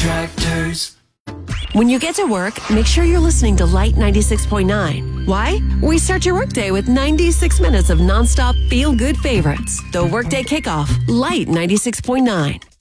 Tractors. When you get to work, make sure you're listening to Light 96.9. Why? We start your workday with 96 minutes of nonstop feel-good favorites. The Workday Kickoff, Light 96.9.